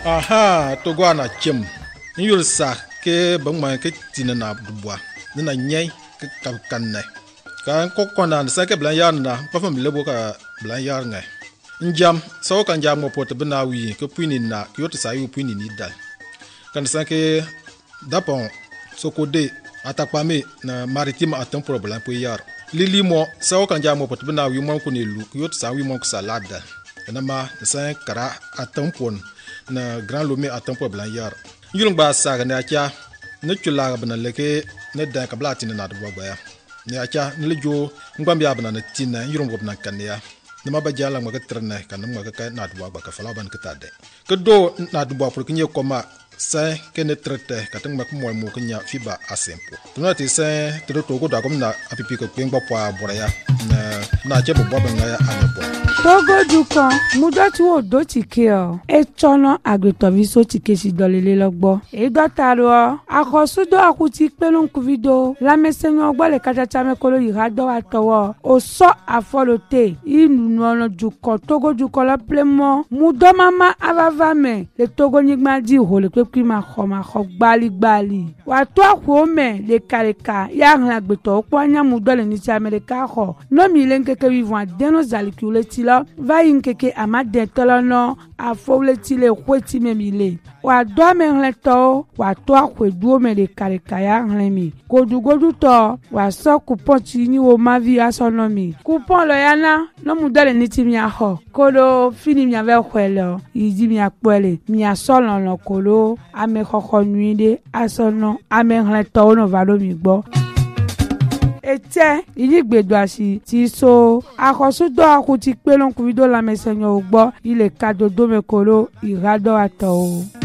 Aha, togwana chem. Nyul sa ke bangma ke tinana dubwa. Nina nyai ke kanne. Kan kokona sa ke blan yarna, pa fam lebo ka blan yarnga. Njam, so kan jam mo pot bena wi ke puini na kyoto sa yu puini ni dal. Kan sa ke dapon sokode atakpame na maritime atem problem pu yar. Lili mo so kan jam mo pot bena wi mo ko ne lu kyoto sa wi mo ko salada. Na ma sa kara atem pon na grand lomé atem problem yar. Yulung ba sa ga na kya ne chula bana leke ne dan ka blati na do baya. Ne akya ne lejo ngbambia bana na tina yulung go bana kan ya. Nama bajala ngwa trene kan ngwa ka na duwa ba ka fala ban ka tade ke do na duwa pour kinye koma sa ke ne trete ka tang mak mo mo kinya fiba asempo tuna ti sa to go da kom na apipi ko pengba pa boraya na je bo ba nga ya anebo Togo dukan mudoti wo do tike o e chono agritoviso tike si dolele logbo e dotaro akosu do akuti pelon kuvido la mesenyo gbo le kachacha me kolo irado atowo o so afolote inu no dukan Togo dukan la plemo mudo mama avava me le Togo nigma di ho le pepi ma kho gbali wa to akwo me le kareka ya ran agbeto opo anya mudo le ni ti America ho no mi le nkeke vivant deno zalikule ti va yinkeke amade tolono afowle ti le kweti memile wa do me hleto wa to akwedu me le kareka ya hlemi godu to wa so coupon ti ni wo mavi asonomi coupon lo yana no mudale ni ti mi aho kodo fini mi ave kwelo yidi mi apole mi asolon lo kolo ame kokko nuide asono ame hleto no valo mi gbo ete iligbedo asi ti so akosudo akuti pelon kuvido la mesenyo ogbo ile kadodo mekolo irado ato